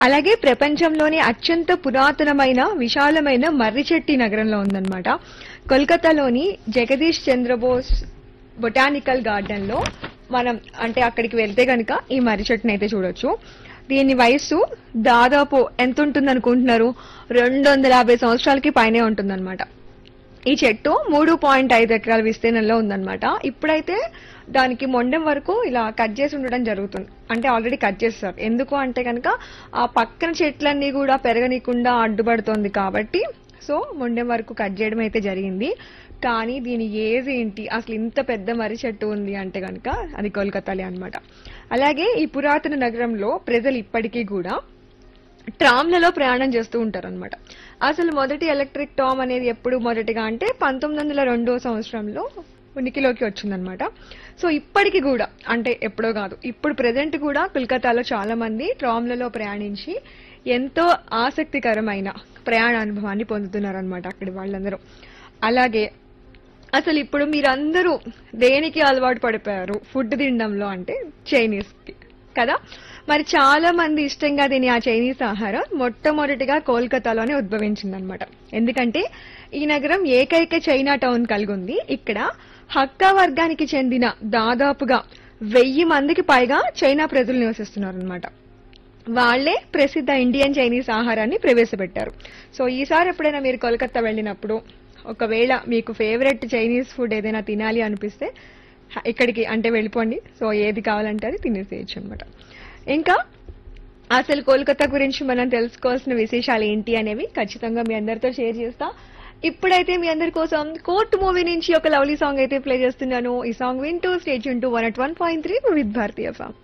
అలాగే ప్రపంచంలోనే అత్యంత పురాతనమైన విశాలమైన మర్రిచెట్టి నగరంలో ఉందన్నమాట. కోల్కతాలోని జగదీష్ చంద్రబోస్ బొటానికల్ గార్డెన్ లో మనం అంటే అక్కడికి వెళ్తే గనక ఈ మర్రి చెట్టుని అయితే చూడొచ్చు. దీని వయస్సు దాదాపు ఎంత ఉంటుంది అనుకుంటున్నారు? 250 సంవత్సరాలకి పైనే ఉంటుందన్నమాట. ఈ చెట్టు 3.5 ఎకరాల విస్తీర్ణంలో ఉందన్నమాట. ఇప్పుడైతే దానికి మొండెం వరకు ఇలా కట్ చేసి ఉండడం జరుగుతుంది. అంటే ఆల్రెడీ కట్ చేస్తారు. ఎందుకు అంటే కనుక ఆ పక్కన చెట్లన్నీ కూడా పెరగనీయకుండా అడ్డుపడుతోంది కాబట్టి సో మొండెం వరకు కట్ చేయడం అయితే జరిగింది. కానీ దీని ఏజ్ ఏంటి, అసలు ఇంత పెద్ద మర్రి చెట్టు ఉంది అంటే కనుక అది కోల్కతాలే అన్నమాట. అలాగే ఈ పురాతన నగరంలో ప్రజలు ఇప్పటికీ కూడా ట్రామ్లలో ప్రయాణం చేస్తూ ఉంటారన్నమాట. అసలు మొదటి ఎలక్ట్రిక్ ట్రామ్ అనేది ఎప్పుడు మొదటిగా అంటే 1902 సంవత్సరంలో ఉనికిలోకి వచ్చిందనమాట. సో ఇప్పటికి కూడా అంటే ఎప్పుడో కాదు, ఇప్పుడు ప్రెసెంట్ కూడా కోల్కతాలో చాలా మంది ట్రామ్లలో ప్రయాణించి ఎంతో ఆసక్తికరమైన ప్రయాణ అనుభవాన్ని పొందుతున్నారనమాట అక్కడి వాళ్ళందరూ. అలాగే అసలు ఇప్పుడు మీరందరూ దేనికి అలవాటు పడిపోయారు ఫుడ్ తినడంలో అంటే చైనీస్ కి కదా. మరి చాలా మంది ఇష్టంగా తినే ఆ చైనీస్ ఆహారం మొట్టమొదటిగా కోల్కతాలోనే ఉద్భవించిందనమాట. ఎందుకంటే ఈ నగరం ఏకైక చైనా టౌన్ కలిగి ఉంది. ఇక్కడ హక్కా వర్గానికి చెందిన దాదాపుగా 1000 మందికి పైగా చైనా ప్రజలు నివసిస్తున్నారనమాట. వాళ్లే ప్రసిద్ధ ఇండియన్ చైనీస్ ఆహారాన్ని ప్రవేశపెట్టారు. సో ఈసారి ఎప్పుడైనా మీరు కోల్కతా వెళ్ళినప్పుడు ఒకవేళ మీకు ఫేవరెట్ చైనీస్ ఫుడ్ ఏదైనా తినాలి అనిపిస్తే ఇక్కడికి అంటే వెళ్ళిపోండి. సో ఏది కావాలంటే అది తినేసేయచ్చు అనమాట. ఇంకా అసలు కోల్కతా గురించి మనం తెలుసుకోవాల్సిన విశేషాలు ఏంటి అనేవి ఖచ్చితంగా మీ అందరితో షేర్ చేస్తా. ఇప్పుడైతే మీ అందరి కోసం కోర్ట్ మూవీ నుంచి ఒక లవ్లీ సాంగ్ అయితే ప్లే చేస్తున్నాను. ఈ సాంగ్ వింటూ state Yoon to 101.3 with Bharatiya FM.